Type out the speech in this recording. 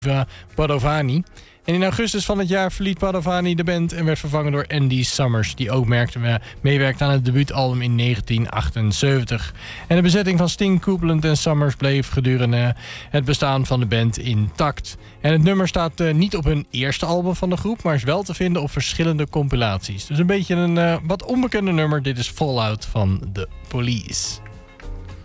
Padovani. En in augustus van het jaar verliet Padovani de band en werd vervangen door Andy Summers, die ook meewerkte aan het debuutalbum in 1978. En de bezetting van Sting, Copeland en Summers bleef gedurende het bestaan van de band intact. En het nummer staat niet op hun eerste album van de groep, maar is wel te vinden op verschillende compilaties. Dus een beetje een wat onbekende nummer. Dit is Fallout van The Police.